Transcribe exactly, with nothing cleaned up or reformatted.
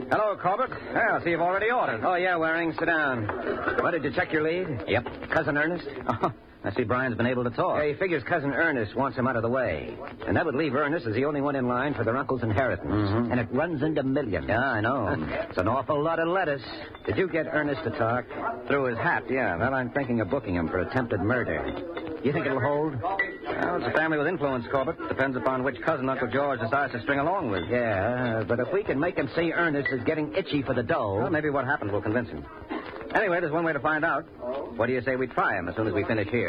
Hello, Corbett. Yeah, I see you've already ordered. Oh, yeah, Waring. Sit down. What, did you check your lead? Yep. Cousin Ernest? Oh, I see Brian's been able to talk. Yeah, he figures Cousin Ernest wants him out of the way. And that would leave Ernest as the only one in line for their uncle's inheritance. Mm-hmm. And it runs into millions. Yeah, I know. It's an awful lot of lettuce. Did you get Ernest to talk? Through his hat, yeah. Well, I'm thinking of booking him for attempted murder. You think it'll hold? Well, it's a family with influence, Corbett. Depends upon which cousin Uncle George decides to string along with. Yeah, but if we can make him see Ernest is getting itchy for the dough... Well, maybe what happened will convince him. Anyway, there's one way to find out. What do you say we try him as soon as we finish here?